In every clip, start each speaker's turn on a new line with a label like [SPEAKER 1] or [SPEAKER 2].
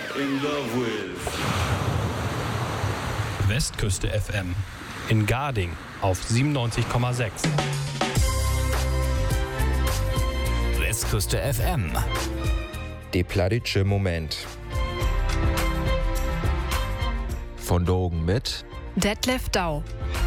[SPEAKER 1] in love with.
[SPEAKER 2] Westküste FM in Garding auf 97,6.
[SPEAKER 3] Westküste FM.
[SPEAKER 4] Der plattitsche Moment. Von Dogen mit
[SPEAKER 5] Detlef Dau.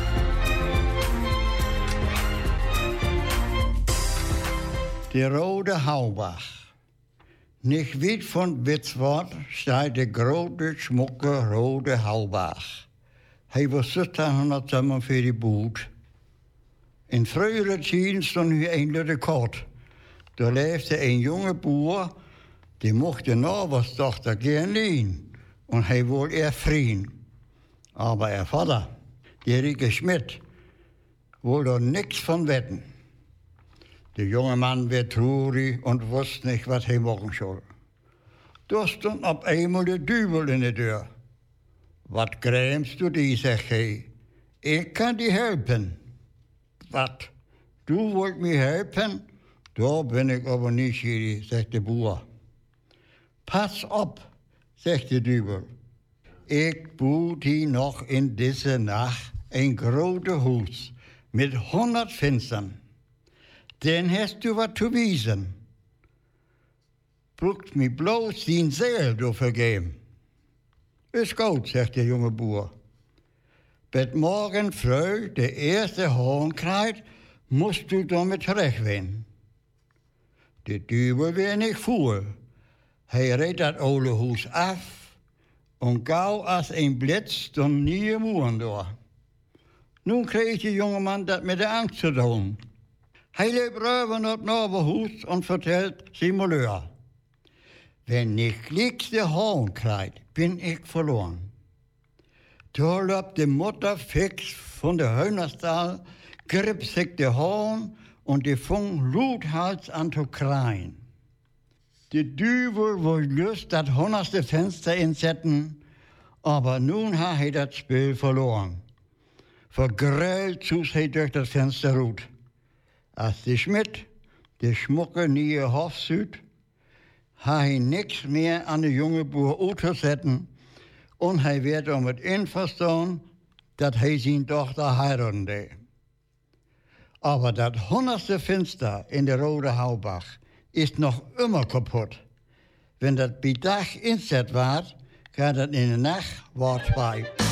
[SPEAKER 6] Die Rode Haubach. Nicht weit von Witzwort steht der große, schmucke Rode Haubach. Hij was 1700 zusammen für die Boot. In früheren Zeiten stond hier een de kort. Da leefde een jonge boer, die mocht de Nachbarstochter gern liehen. Und hij wollte er vriend. Aber er Vater, der Rike Schmidt, wollte da nichts von wetten. Der junge Mann werd traurig und wusste nicht, was er machen soll. Da stond op einmal de Dübel in de deur. Wat grämst du die, zegt hij. Ik kan die helpen. Wat? Du wollt mir helpen? Da bin ik aber nieuwsgierig, zegt de boer. Pas op, zegt de Dübel. Ik boet hier nog in deze nacht een grote huis met 100 Fenstern. Den hast du wat zu wiesen. Braucht mir bloß die Seel du vergeben. Ist gut, zegt der junge boer. Bet morgen früh de eerste hoorn krijgt, musst du damit terechtwinnen. De Dübel weer niet voer. Hij reed dat oude huis af en gauw als een blitz dan nieuwe muren door. Nun kreeg de jongeman dat met de angst te doen. Hij liep rüber naar het naberhuis en vertelt zijn malheur. Wenn ich gleich de hoorn krijg, bin ich verloren. Da loopt de Mutter fix von der Hühnerstal, griff sich de hoorn und die fing lauthals an zu kreien. De Düvel wollte lust dat 100. Fenster insetzen, aber nun hat er das Spiel verloren. Vergrellt zus hij durch das Fenster rut. Als die Schmidt, de schmucke nieuwe Hofsüd, hat hij niks mehr an de junge boer uitgezetten und hij werd om het inverstaan dat hij zijn dochter heiraten deed. Aber das 100. Fenster in der Rode Haubach ist noch immer kaputt. Wenn das bei Tag inset war, kann das in der Nacht war 2.